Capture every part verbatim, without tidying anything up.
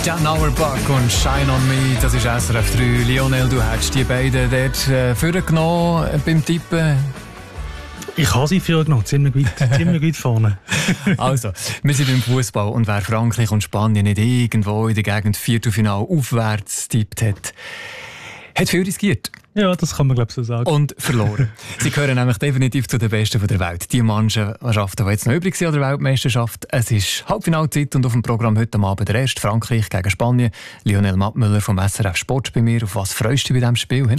Jan Auerbach und Shine on Me, das ist S R F drei. Lionel, du hättest die beiden dort äh, vorgenommen beim Tippen. Ich habe sie vorgenommen, ziemlich weit, ziemlich weit vorne. Also, wir sind im Fußball und wer Frankreich und Spanien nicht irgendwo in der Gegend Viertelfinale aufwärts tippt hat, hat viel riskiert. Ja, das kann man glaube ich so sagen. Und verloren. Sie gehören nämlich definitiv zu den Besten der Welt. Die Mannschaften, die jetzt noch übrig sind an der Weltmeisterschaft. Es ist Halbfinalzeit und auf dem Programm heute Abend der erste Frankreich gegen Spanien. Lionel Mattmüller vom S R F Sport bei mir. Auf was freust du bei diesem Spiel?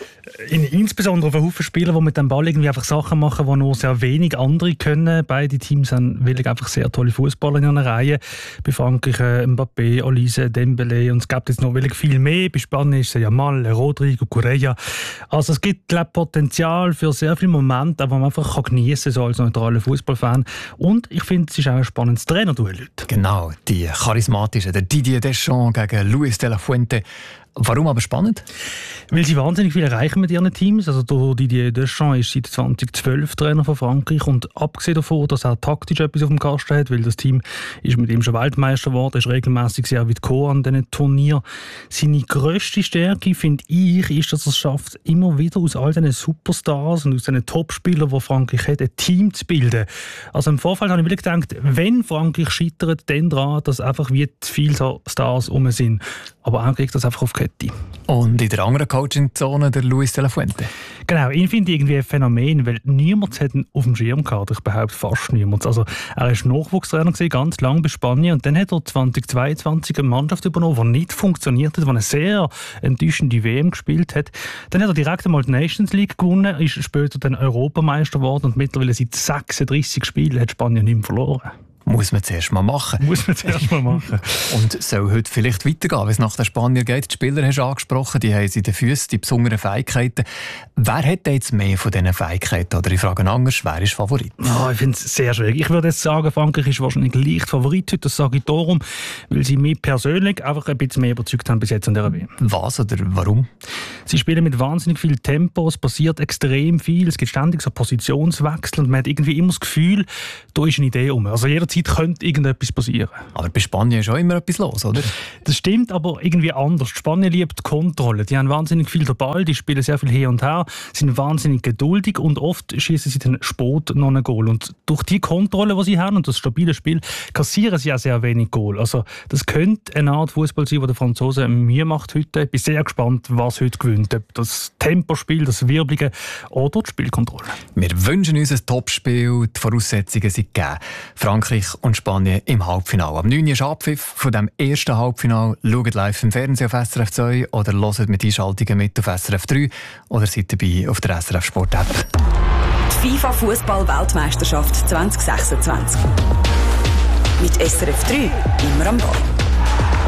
In, insbesondere auf einen Haufen Spieler, die mit dem Ball irgendwie einfach Sachen machen, die nur sehr wenig andere können. Beide Teams haben wirklich einfach sehr tolle Fußballer in einer Reihe. Bei Frankreich äh, Mbappé, Olise, Dembélé und es gibt jetzt noch wirklich viel mehr. Bei Spanien ist es Yamal, Rodrigo, Correa. Also es gibt glaub, Potenzial für sehr viele Momente, die man einfach geniessen kann, so als neutraler Fußballfan. Und ich finde, es ist auch ein spannendes Trainerduell heute. Genau, die charismatischen, der Didier Deschamps gegen Luis de la Fuente. Warum aber spannend? Weil sie wahnsinnig viel erreichen mit ihren Teams. Also der Didier Deschamps ist seit zwanzig zwölf Trainer von Frankreich und abgesehen davon, dass er taktisch etwas auf dem Kasten hat, weil das Team ist mit ihm schon Weltmeister geworden, ist regelmäßig sehr weit gekommen an diesen Turnieren. Seine grösste Stärke, finde ich, ist, dass er es schafft, immer wieder aus all diesen Superstars und aus diesen Topspielern, die Frankreich hat, ein Team zu bilden. Also im Vorfeld habe ich wirklich gedacht, wenn Frankreich scheitert, dann daran, dass einfach wie viele Stars rum sind. Aber er kriegt das einfach auf Kette. Und in der anderen Coaching-Zone der Luis de la Fuente? Genau, ihn finde ich irgendwie ein Phänomen, weil niemand hat ihn auf dem Schirm gehabt. Ich behaupte fast niemand. Also, er war Nachwuchstrainer gewesen, ganz lange bei Spanien und dann hat er zwanzig zweiundzwanzig eine Mannschaft übernommen, die nicht funktioniert hat, die eine sehr enttäuschende W M gespielt hat. Dann hat er direkt einmal die Nations League gewonnen, ist später dann Europameister geworden und mittlerweile seit sechsunddreissig Spielen hat Spanien nicht mehr verloren. Muss man zuerst mal machen. Muss man zuerst mal machen. Und soll heute vielleicht weitergehen, wenn es nach den Spaniern geht? Die Spieler hast du angesprochen, die haben in den Füßen die besonderen Fähigkeiten. Wer hat jetzt mehr von diesen Fähigkeiten? Oder ich frage anders, wer ist Favorit? Oh, ich finde es sehr schwierig. Ich würde jetzt sagen, Frankreich ist wahrscheinlich leicht Favorit heute. Das sage ich darum, weil sie mich persönlich einfach ein bisschen mehr überzeugt haben bis jetzt an dieser W M. Was oder warum? Sie spielen mit wahnsinnig viel Tempo, es passiert extrem viel, es gibt ständig so Positionswechsel und man hat irgendwie immer das Gefühl, da ist eine Idee um. Also jederzeit könnte irgendetwas passieren. Aber bei Spanien ist auch immer etwas los, oder? Das stimmt, aber irgendwie anders. Spanien liebt Kontrolle. Die haben wahnsinnig viel den Ball, die spielen sehr viel her und her, sind wahnsinnig geduldig und oft schießen sie den Sport noch ein Goal. Und durch die Kontrolle, die sie haben und das stabile Spiel, kassieren sie auch sehr wenig Goal. Also das könnte eine Art Fußball sein, die der Franzose Mühe macht heute. Ich bin sehr gespannt, was heute gewinnt. Ob das Tempospiel, das Wirbelige oder die Spielkontrolle. Wir wünschen uns ein Topspiel. Die Voraussetzungen sind gegeben. Frankreich und Spanien im Halbfinale. Am neunten ist Abpfiff von dem ersten Halbfinale. Schaut live im Fernsehen auf S R F zwei oder hört mit Einschaltungen mit auf S R F drei oder seid dabei auf der S R F Sport App. Die FIFA-Fußball-Weltmeisterschaft zwanzig sechsundzwanzig. Mit S R F drei immer am Ball.